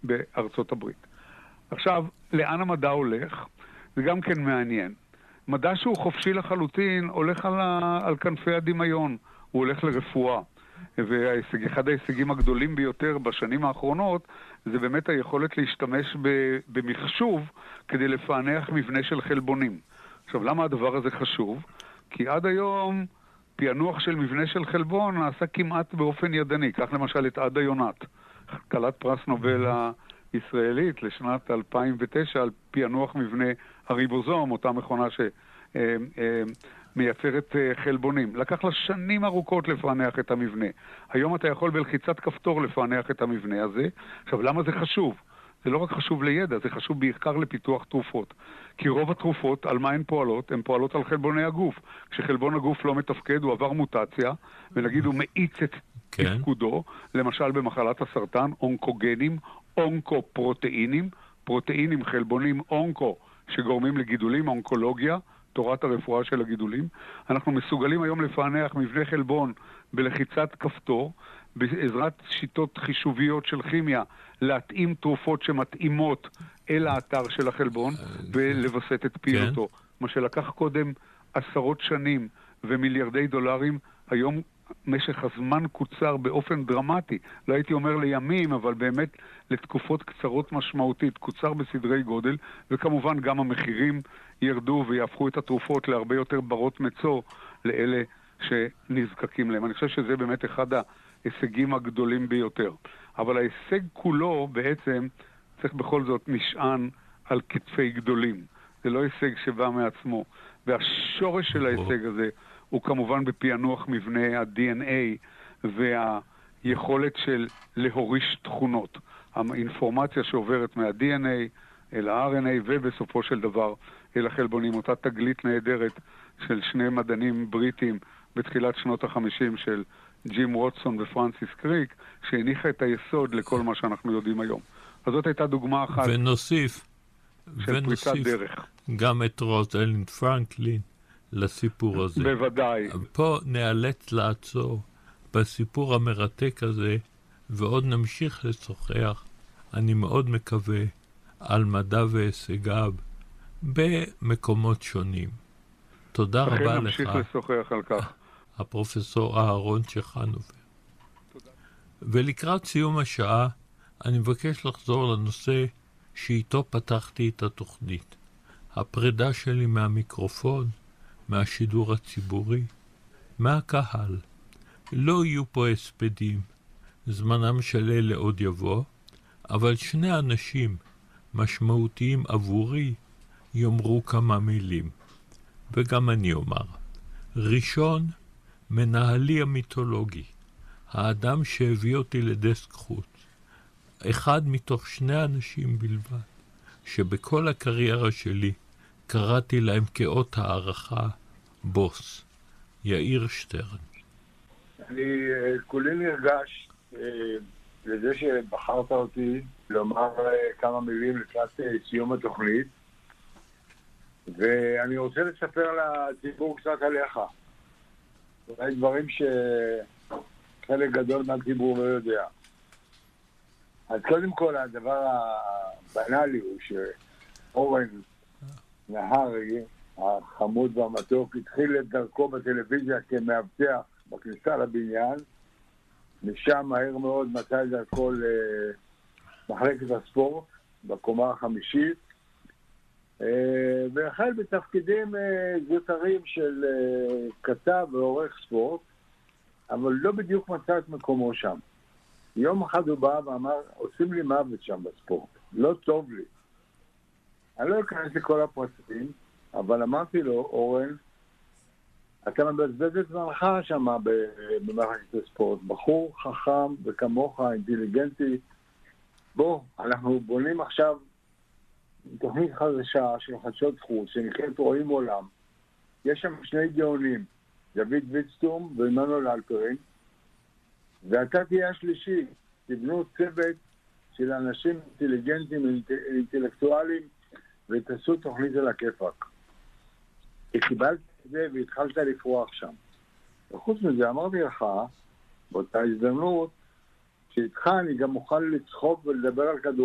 בארצות הברית. עכשיו, לאן המדע הולך? זה גם כן מעניין. מדע שהוא חופשי לחלוטין הולך על כנפי הדמיון. הוא הולך לרפואה. ואחד ההישגים הגדולים ביותר בשנים האחרונות זה באמת היכולת להשתמש במחשוב כדי לפענח מבנה של חלבונים. עכשיו, למה הדבר הזה חשוב? כי עד היום פענוח של מבנה של חלבון נעשה כמעט באופן ידני. כך למשל את עדה יונת, כלת פרס נובל הישראלית לשנת 2009 על פענוח מבנה הריבוזום, אותה מכונה מייצרת חלבונים. לקח לה שנים ארוכות לפענח את המבנה. היום אתה יכול בלחיצת כפתור לפענח את המבנה הזה. עכשיו, למה זה חשוב? זה לא רק חשוב לידע, זה חשוב בעיקר לפיתוח תרופות. כי רוב התרופות, על מה הן פועלות? הן פועלות על חלבוני הגוף. כשחלבון הגוף לא מתפקד, הוא עבר מוטציה, ונגיד הוא מאיץ את תפקודו, למשל במחלת הסרטן, אונקוגנים, אונקופרוטאינים, פרוטאינים, חלבונים אונקו, שגורמים לגידולים, אונקולוגיה, תורת הרפואה של הגידולים. אנחנו מסוגלים היום לפענח מבנה חלבון בלחיצת כפתור, בעזרת שיטות חישוביות של כימיה, להתאים תרופות שמתאימות אל האתר של החלבון ולבסט את פעילותו. מה שלקח קודם עשרות שנים ומיליארדי דולרים, היום משך הזמן קוצר באופן דרמטי. לא הייתי אומר לימים, אבל באמת לתקופות קצרות משמעותית, קוצר בסדרי גודל, וכמובן גם המחירים ירדו ויהפכו את התרופות להרבה יותר ברות מצוא לאלה שנזקקים להם. אני חושב שזה באמת אחד ההישגים הגדולים ביותר. אבל ההישג כולו בעצם צריך בכל זאת נשען על כתפי גדולים. זה לא הישג שבא מעצמו. והשורש של ההישג הזה הוא כמובן בפענוח מבנה ה-DNA והיכולת של להוריש תכונות. האינפורמציה שעוברת מה-DNA אל ה-RNA ובסופו של דבר אל החלבונים. אותה תגלית נהדרת של שני מדענים בריטים בתחילת שנות ה-50 של ג'ים ווטסון ופרנסיס קריק, שהניחה את היסוד לכל מה שאנחנו יודעים היום. אז זאת הייתה דוגמה אחת ונוסיף דרך. גם את רוזליnd פרנקלין לסיפור הזה. בוודאי. פה נאלץ לעצור בסיפור המרתק הזה, ועוד נמשיך לשוחח, אני מאוד מקווה, על מדע והישגיו במקומות שונים. תודה רבה לך. נמשיך לשוחח על כך. הפרופסור אהרון צ'חנובר. ולקראת סיום השעה, אני מבקש לחזור לנושא שאיתו פתחתי את התוכנית. הפרידה שלי מהמיקרופון, מהשידור הציבורי, מהקהל. לא יהיו פה הספדים, זמנם של אלה עוד יבוא, אבל שני אנשים משמעותיים עבורי יאמרו כמה מילים. וגם אני אומר. ראשון, מנהלי המיתולוגי, האדם שהביא אותי לדסק חוץ. אחד מתוך שני אנשים בלבד, שבכל הקריירה שלי קראתי להם כאות הערכה בוס, יאיר שטרן. אני כולי נרגש לזה שבחרת אותי לומר כמה מילים לקראת סיום התוכנית, ואני רוצה לספר לציבור קצת עליך. אולי דברים שחלק גדול מהציבור לא יודע. אז קודם כל, הדבר הבנאלי הוא שאורן נהרי, החמוד והמתוק, התחיל את דרכו בטלוויזיה כמאבטח בכניסה לבניין. משם מהר מאוד מצא את דרכו למחלקת הספורט, בקומה החמישית, והחל בתפקידים זוטרים של כתב ועורך ספורט, אבל לא בדיוק מצא את מקומו שם. יום אחד הוא בא ואמר, עושים לי מוות שם בספורט, לא טוב לי. אני לא אכנס לכל הפרטים, אבל אמרתי לו, אורן, אתה מבזבז את זמנך שם במחלקת הספורט, בחור חכם וכמוך, אינטליגנטי. בוא, אנחנו בונים עכשיו תוכנית חדשה של חדשות חוץ, שנקראת רואים עולם. יש שם שני גאונים, דוד ויצטום ועמנואל אלפרין, ואתה תהיה השלישי, תבנו צוות של אנשים אינטליגנטים, אינטלקטואלים, ותעשו תוכנית על הכיפק. קיבלת את זה והתחלת לפרוח שם. וחוץ מזה אמרתי לך, באותה הזדמנות, שאיתך אני גם מוכן לצחוק ולדבר על כדור.